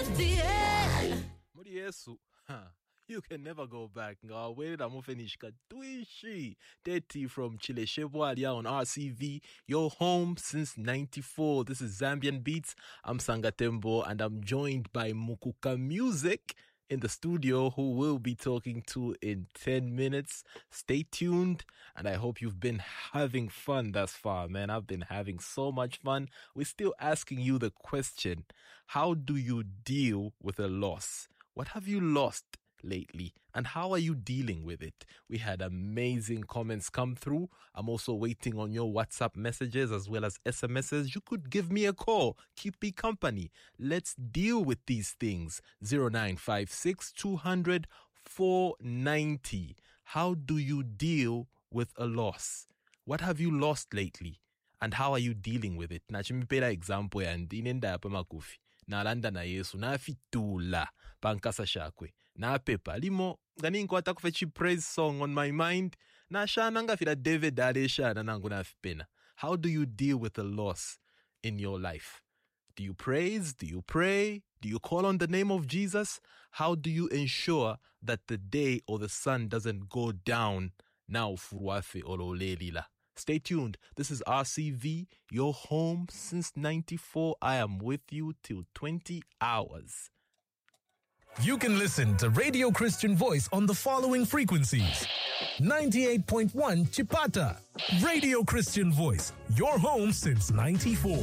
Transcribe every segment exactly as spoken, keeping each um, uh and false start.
Muri Yesu, huh? You can never go back. Ngawela mufinishka tuishi. Teti from Chile Shebwalia on R C V. Your home since ninety-four. This is Zambian Beats. I'm Sangatembo and I'm joined by Mukuka Music in the studio, who we'll be talking to in ten minutes. Stay tuned, and I hope you've been having fun thus far, man. I've been having so much fun. We're still asking you the question, how do you deal with a loss? What have you lost lately, and how are you dealing with it? We had amazing comments come through. I'm also waiting on your WhatsApp messages as well as S M Ses. You could give me a call. Keep me company. Let's deal with these things. zero nine five six, two hundred, four ninety. How do you deal with a loss? What have you lost lately, and how are you dealing with it? Na chimipela example ya ndinenda hapa makufi. Na landa na Yesu na fitula pankasa shakwe na pepa limo ngani nkwata kufechi praise song on my mind na shana nga fila David Dade shana nangu na fipena. How do you deal with the loss in your life? Do you praise? Do you pray? Do you call on the name of Jesus? How do you ensure that the day or the sun doesn't go down now furuafe ololelila? Stay tuned. This is R C V, your home since ninety-four. I am with you till twenty hours. You can listen to Radio Christian Voice on the following frequencies. ninety-eight point one Chipata. Radio Christian Voice, your home since ninety-four.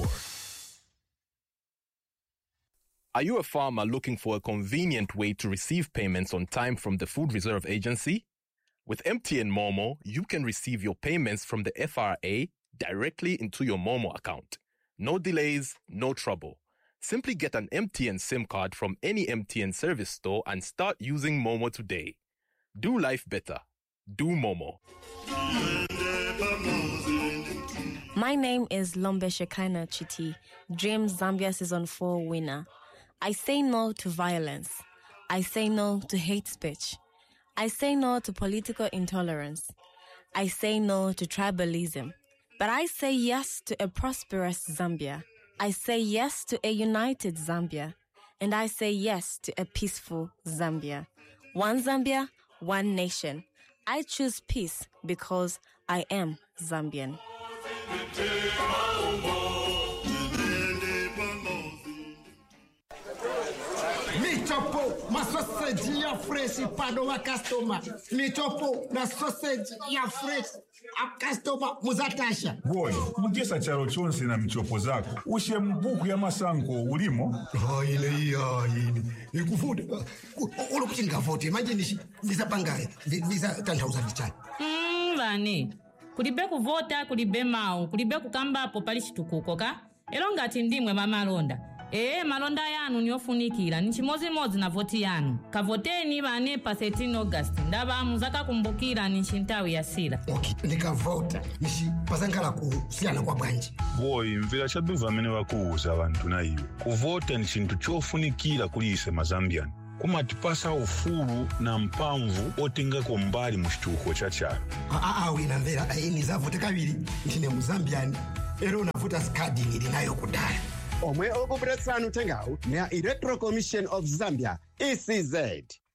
Are you a farmer looking for a convenient way to receive payments on time from the Food Reserve Agency? With M T N Momo, you can receive your payments from the F R A directly into your Momo account. No delays, no trouble. Simply get an M T N SIM card from any M T N service store and start using Momo today. Do life better. Do Momo. My name is Lombe Shekinah Chiti, Dream Zambia Season four winner. I say no to violence. I say no to hate speech. I say no to political intolerance. I say no to tribalism. But I say yes to a prosperous Zambia. I say yes to a united Zambia. And I say yes to a peaceful Zambia. One Zambia, one nation. I choose peace because I am Zambian. Michopo, ma sausage ya fresh pado wa customer. Michopo na sausage ya fresh a customer muzatasha. Boy, mugesa charo chonse na michopo zako. Ushe mbuku ya masango ulimo. Oh ile hiyo ini. Ikufude. Olo kuchinga vote imagine ndisapangaya. Ndisa tantauza bichana. Mm bani. Kulibe kuvota, kulibe mao, kulibe kukamba hapo palishitukuko ka. Elonga ati ndimwe mama londa. Eh malonda yanu nyofunikira nchimozi mozi na voti yanu kavoteni bane pa thirteen August ndaba muzaka kumbukira nchintawi ya sira. Okay nikavota nishi pasangala kusiana kwa banji. Boy mvira chaduva mene wakuuza abantu na iyo kuvota ni chintu chofunikira kulise mazambian kumatipasa ufuru na mpamvu otenga kwa mbali mshituko chachara. Ah ah wina mvera ni zavote kabiri ndine muzambian ero navuta skadi nilinayo kudala. Omwe okupresanu tengawu na Electoral Commission of Zambia, E C Z.